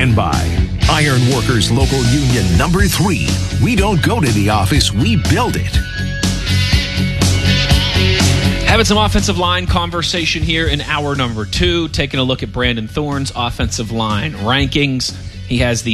Stand by. Iron Workers Local Union number 3. We don't go to the office, we build it. Having some offensive line conversation here in hour number 2. Taking a look at Brandon Thorne's offensive line rankings. He has the